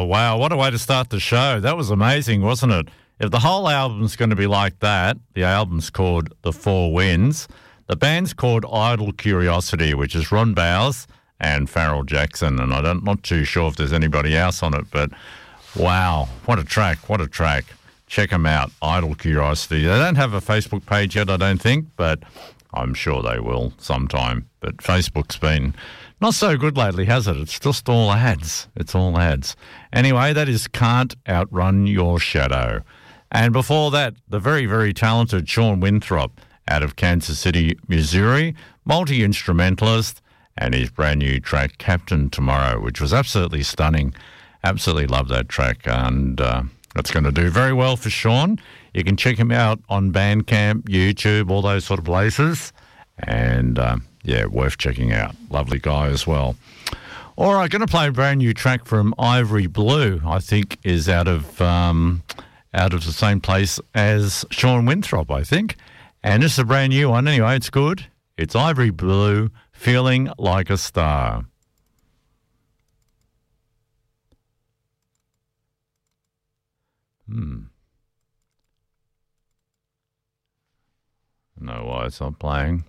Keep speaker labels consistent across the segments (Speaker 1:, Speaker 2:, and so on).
Speaker 1: wow. What a way to start the show. That was amazing, wasn't it? If the whole album's going to be like that, the album's called The Four Winds. The band's called Idle Curiosity, which is Ron Bowers and Farrell Jackson. And I'm not too sure if there's anybody else on it, but wow, what a track, what a track. Check them out, Idle Curiosity. They don't have a Facebook page yet, I don't think, but I'm sure they will sometime. But Facebook's been not so good lately, has it? It's just all ads. It's all ads. Anyway, that is Can't Outrun Your Shadow. And before that, the very, very talented Sean Winthrop out of Kansas City, Missouri, multi-instrumentalist, and his brand new track, Captain Tomorrow, which was absolutely stunning. Absolutely love that track, and that's going to do very well for Sean. You can check him out on Bandcamp, YouTube, all those sort of places. And, yeah, worth checking out. Lovely guy as well. All right, going to play a brand new track from Ivory Blue, I think is out of the same place as Sean Winthrop, I think. And this is a brand new one. Anyway, it's good. It's Ivory Blue, Feeling Like a Star. I don't know why it's not playing.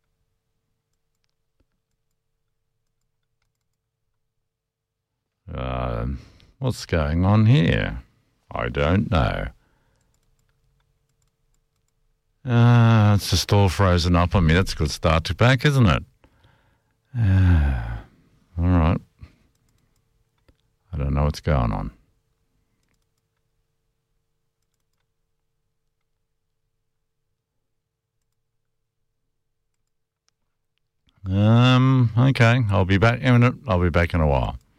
Speaker 1: What's going on here? I don't know. It's just all frozen up on me. That's a good start to back, isn't it? All right. I don't know what's going on. Okay. I'll be back in a minute. I'll be back in a while.